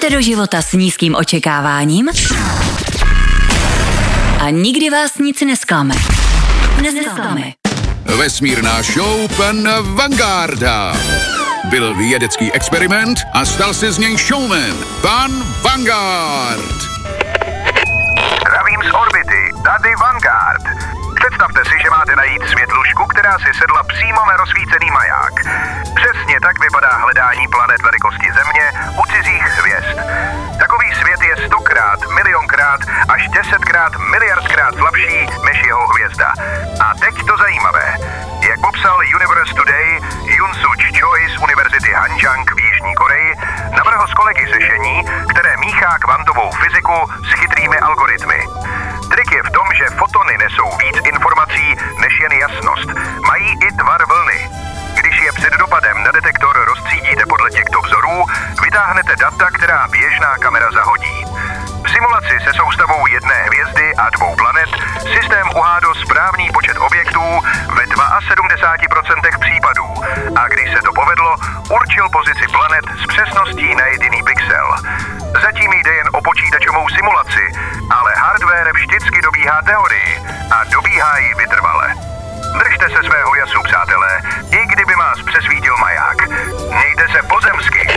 Jdete do života s nízkým očekáváním a nikdy vás nic nesklame. Vesmírná show pan Vangarda. Byl vědecký experiment a stal se z něj showman. Pan Vanguard. Zdravím z orbity, tady Vanguard. Představte si, že máte najít světlušku, která si sedla přímo na rozsvícený maják. Přesně tak vypadá hledání planet velikosti Země u cizích hvězd. Takový svět je 100krát, milionkrát až 10krát, miliardkrát slabší než jeho hvězda. A teď to zajímavé. Jak popsal Universe Today, Yoon Suk Choi z Univerzity Hanjang v Jižní Koreji navrhl s kolegy řešení, které míchá kvantovou fyziku s chytrými algoritmy. Trik je v tom, že fotony nesou víc informací než jen jasnost. Mají i tvar vlny. Když je před dopadem na detektor rozstřídíte podle těchto vzorů, vytáhnete data, která běžná kamera zahodí. V simulaci se soustavou jedné hvězdy a 2 planet systém uhádl správný počet objektů ve 72% případů a když se to povedlo, určil pozici planet s přesností na jediný pixel. Zatím jde jen o počítačovou simulaci, ale hardware vždycky dobíhá teorii a dobíhá ji vytrvale. Držte se svého jasu, přátelé, i kdyby vás přesvítil maják. Mějte se pozemsky.